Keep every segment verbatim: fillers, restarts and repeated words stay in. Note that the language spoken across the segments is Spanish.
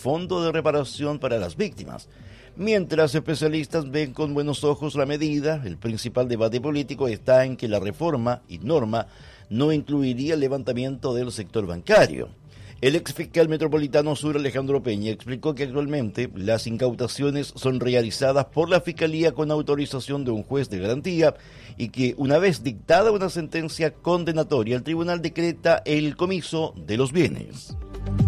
fondo de reparación para las víctimas. Mientras especialistas ven con buenos ojos la medida, el principal debate político está en que la reforma y norma no incluiría el levantamiento del sector bancario. El ex fiscal metropolitano sur Alejandro Peña explicó que actualmente las incautaciones son realizadas por la Fiscalía con autorización de un juez de garantía y que una vez dictada una sentencia condenatoria, el tribunal decreta el comiso de los bienes.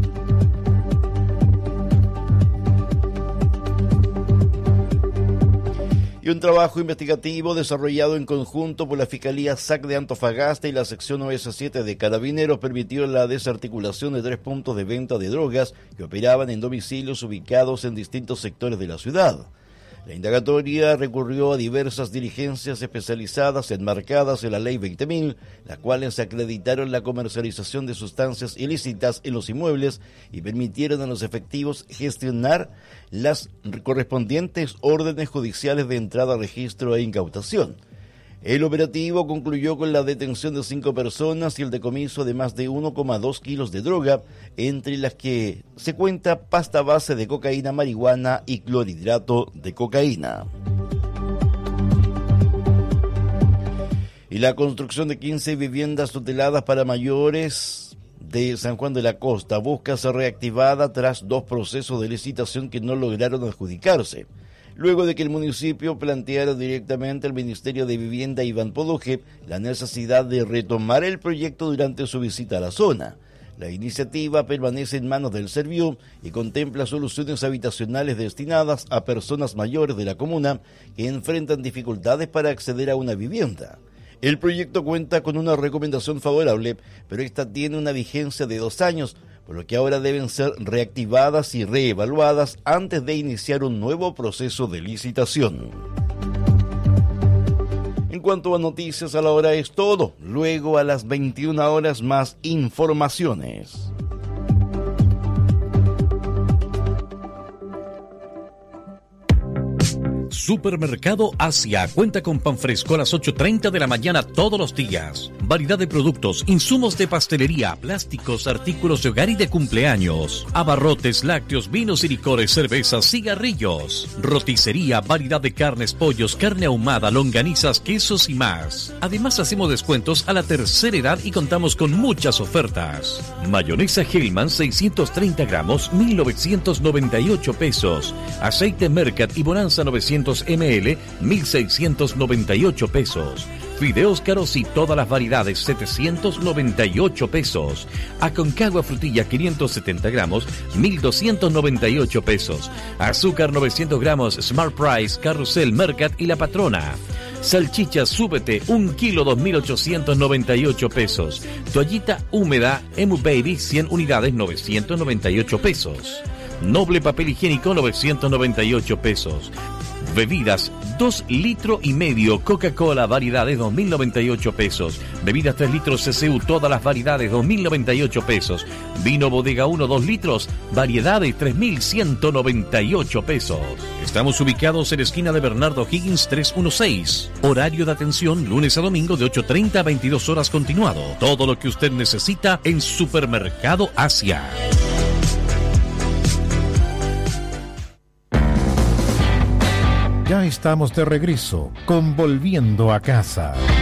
Y un trabajo investigativo desarrollado en conjunto por la Fiscalía S A C de Antofagasta y la sección O S siete de Carabineros permitió la desarticulación de tres puntos de venta de drogas que operaban en domicilios ubicados en distintos sectores de la ciudad. La indagatoria recurrió a diversas diligencias especializadas enmarcadas en la Ley veinte mil, las cuales acreditaron la comercialización de sustancias ilícitas en los inmuebles y permitieron a los efectivos gestionar las correspondientes órdenes judiciales de entrada, registro e incautación. El operativo concluyó con la detención de cinco personas y el decomiso de más de uno coma dos kilos de droga, entre las que se cuenta pasta base de cocaína, marihuana y clorhidrato de cocaína. Y la construcción de quince viviendas tuteladas para mayores de San Juan de la Costa busca ser reactivada tras dos procesos de licitación que no lograron adjudicarse. Luego de que el municipio planteara directamente al Ministerio de Vivienda Iván Poduje la necesidad de retomar el proyecto durante su visita a la zona. La iniciativa permanece en manos del Serviu y contempla soluciones habitacionales destinadas a personas mayores de la comuna que enfrentan dificultades para acceder a una vivienda. El proyecto cuenta con una recomendación favorable, pero esta tiene una vigencia de dos años, por lo que ahora deben ser reactivadas y reevaluadas antes de iniciar un nuevo proceso de licitación. En cuanto a noticias, a la hora es todo. Luego a las veintiuna horas más informaciones. Supermercado Asia cuenta con pan fresco a las ocho treinta de la mañana todos los días. Variedad de productos, insumos de pastelería, plásticos, artículos de hogar y de cumpleaños. Abarrotes, lácteos, vinos y licores, cervezas, cigarrillos. Roticería, variedad de carnes, pollos, carne ahumada, longanizas, quesos y más. Además hacemos descuentos a la tercera edad y contamos con muchas ofertas. Mayonesa Hellman seiscientos treinta gramos, mil novecientos noventa y ocho pesos. Aceite Mercat y Bonanza novecientos mililitros, mil seiscientos noventa y ocho pesos. Fideos caros y todas las variedades, setecientos noventa y ocho pesos. Aconcagua frutilla quinientos setenta gramos, mil doscientos noventa y ocho pesos. Azúcar novecientos gramos, Smart Price, Carrusel, Mercat y La Patrona. Salchicha Súbete, un kilo, dos mil ochocientos noventa y ocho pesos. Toallita húmeda, Emu Baby, cien unidades, novecientos noventa y ocho pesos. Noble papel higiénico, novecientos noventa y ocho pesos. Bebidas, dos litros y medio, Coca-Cola, variedades, dos mil noventa y ocho pesos. Bebidas tres litros C C U, todas las variedades, dos mil noventa y ocho pesos. Vino Bodega uno, dos litros, variedades, tres mil ciento noventa y ocho pesos. Estamos ubicados en la esquina de Bernardo Higgins trescientos dieciséis. Horario de atención, lunes a domingo de ocho treinta a veintidós horas continuado. Todo lo que usted necesita en Supermercado Asia. Ya estamos de regreso con Volviendo a Casa.